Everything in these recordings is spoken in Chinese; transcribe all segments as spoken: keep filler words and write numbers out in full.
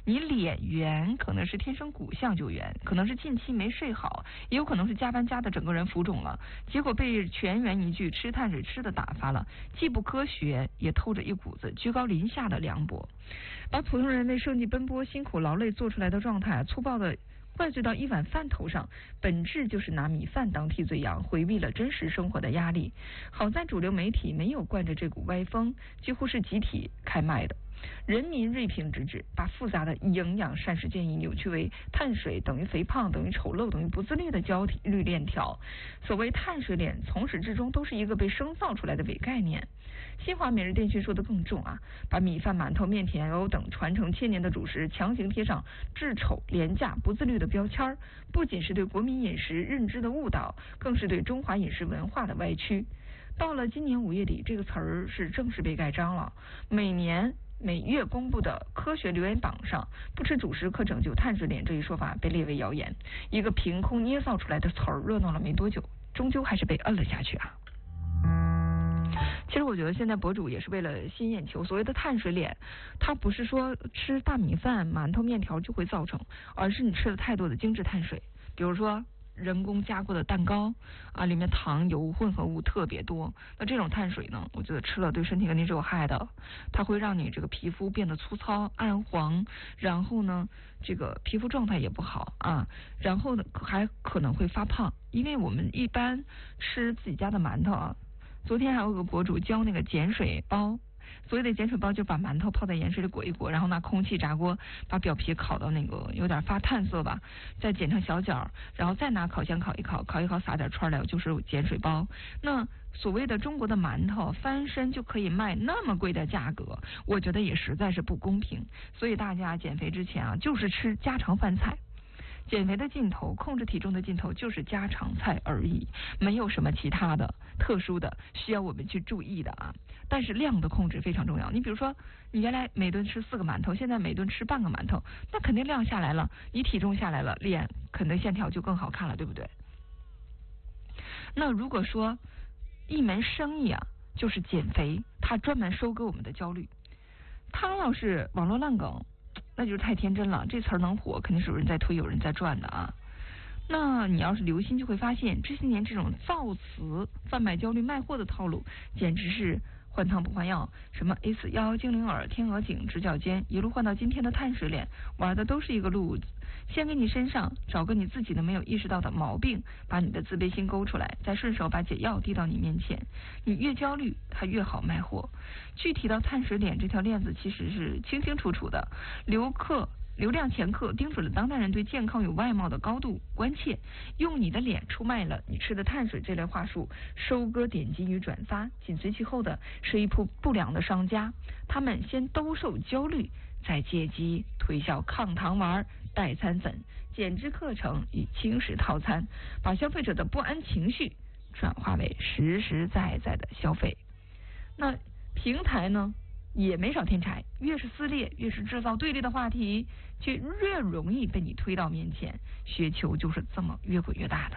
你脸圆可能是天生骨相就圆，可能是近期没睡好，也有可能是加班加的整个人浮肿了，结果被全员一句吃碳水吃的打发了，既不科学，也透着一股子居高临下的凉薄，把普通人类生计奔波、辛苦劳累做出来的状态粗暴的怪罪到一碗饭头上，本质就是拿米饭当替罪羊，回避了真实生活的压力。好在主流媒体没有惯着这股歪风，几乎是集体开麦的。人民锐评直指，把复杂的营养膳食建议扭曲为碳水等于肥胖等于丑陋等于不自律的焦虑链条。所谓碳水脸，从始至终都是一个被生造出来的伪概念。新华每日电讯说的更重啊，把米饭、馒头、面条等传承千年的主食强行贴上质丑、廉价、不自律的标签，不仅是对国民饮食认知的误导，更是对中华饮食文化的歪曲。到了今年五月底，这个词儿是正式被盖章了。每年每月公布的科学留言榜上，不吃主食可拯救碳水脸这一说法被列为谣言，一个凭空捏造出来的词儿，热闹了没多久，终究还是被摁了下去啊。其实我觉得现在博主也是为了吸引眼球，所谓的碳水脸，它不是说吃大米饭、馒头、面条就会造成，而是你吃了太多的精致碳水，比如说人工加工的蛋糕啊，里面糖油混合物特别多，那这种碳水呢，我觉得吃了对身体肯定是有害的，它会让你这个皮肤变得粗糙暗黄，然后呢这个皮肤状态也不好啊，然后呢还可能会发胖，因为我们一般吃自己家的馒头啊，昨天还有个博主教那个碱水包，所谓的碱水包就把馒头泡在盐水里裹一裹，然后拿空气炸锅把表皮烤到那个有点发炭色吧，再剪成小角，然后再拿烤箱烤一烤，烤一烤撒点串料，就是碱水包。那所谓的中国的馒头翻身就可以卖那么贵的价格，我觉得也实在是不公平。所以大家减肥之前啊，就是吃家常饭菜。减肥的尽头，控制体重的尽头就是家常菜而已，没有什么其他的特殊的需要我们去注意的啊。但是量的控制非常重要。你比如说，你原来每顿吃四个馒头，现在每顿吃半个馒头，那肯定量下来了，你体重下来了，脸肯定线条就更好看了，对不对？那如果说一门生意啊，就是减肥，它专门收割我们的焦虑，它要是网络烂梗，那就是太天真了，这词儿能火，肯定是有人在推，有人在转的啊。那你要是留心，就会发现这些年这种造词、贩卖焦虑、卖货的套路，简直是换汤不换药。什么 A 四腰、精灵耳、天鹅颈、直角肩，一路换到今天的碳水脸，玩的都是一个路子。先给你身上找个你自己的没有意识到的毛病，把你的自卑心勾出来，再顺手把解药递到你面前。你越焦虑，它越好卖货。具体到碳水脸这条链子，其实是清清楚楚的。留客流量前客盯准了当代人对健康与外貌的高度关切，用你的脸出卖了你吃的碳水这类话术，收割点击与转发。紧随其后的是一批不良的商家，他们先兜售焦虑，再借机推销抗糖丸、代餐粉、减脂课程与轻食套餐，把消费者的不安情绪转化为实实在在的消费。那平台呢也没少添柴，越是撕裂，越是制造对立的话题，却越容易被你推到面前。雪球就是这么越滚越大的。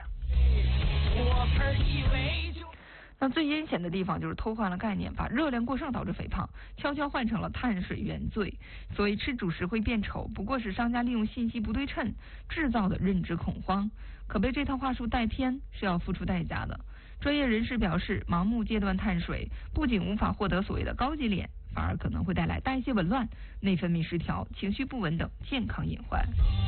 那最阴险的地方就是偷换了概念，把热量过剩导致肥胖悄悄换成了碳水原罪。所谓吃主食会变丑，不过是商家利用信息不对称制造的认知恐慌，可被这套话术带偏是要付出代价的。专业人士表示，盲目戒断碳水不仅无法获得所谓的高级脸，反而可能会带来代谢紊乱、内分泌失调、情绪不稳等健康隐患。